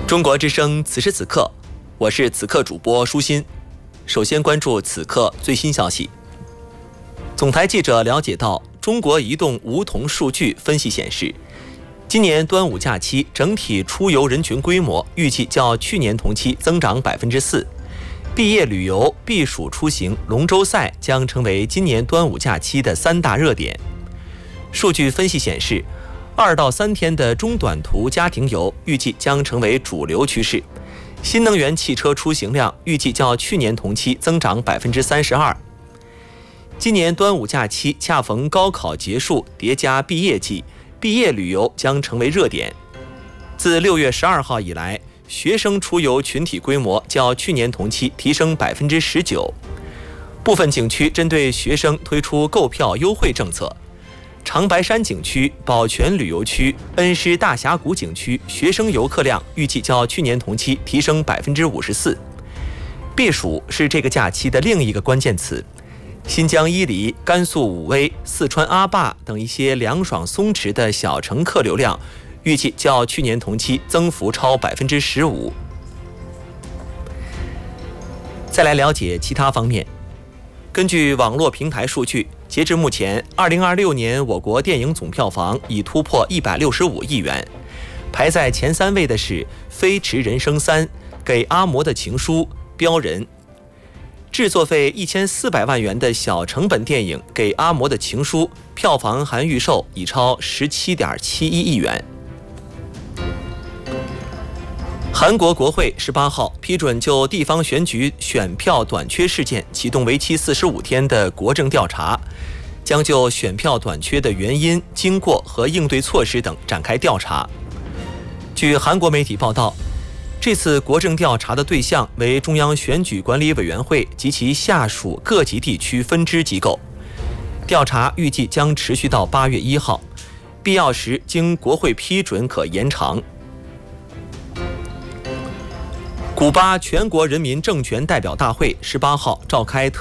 中国之声此时此刻，我是此刻主播舒心。首先关注此刻最新消息。总台记者了解到，中国移动梧桐数据分析显示，今年端午假期整体出游人群规模预计较去年同期增长4%。毕业旅游、避暑出行、龙舟赛将成为今年端午假期的3大热点。数据分析显示，2到3天的中短途家庭游预计将成为主流趋势。新能源汽车出行量预计较去年同期增长32%。今年端午假期恰逢高考结束，叠加毕业季，毕业旅游将成为热点。自6月12号以来，学生出游群体规模较去年同期提升19%。部分景区针对学生推出购票优惠政策。长白山景区、宝泉旅游区、恩施大峡谷景区学生游客量预计较去年同期提升54%。避暑是这个假期的另一个关键词。新疆伊犁、甘肃武威、四川阿坝等一些凉爽松弛的小城客流量预计较去年同期增幅超15%。再来了解其他方面。根据网络平台数据，截至目前，2026年我国电影总票房已突破165亿元，排在前3位的是《飞驰人生3》、《给阿嬷的情书》、《标人》。制作费1400万元的小成本电影《给阿嬷的情书》票房含预售已超17.71亿元。韩国国会18号批准就地方选举选票短缺事件启动为期45天的国政调查，将就选票短缺的原因、经过和应对措施等展开调查。据韩国媒体报道，这次国政调查的对象为中央选举管理委员会及其下属各级地区分支机构。调查预计将持续到8月1号，必要时经国会批准可延长。古巴全国人民政权代表大会18号召开特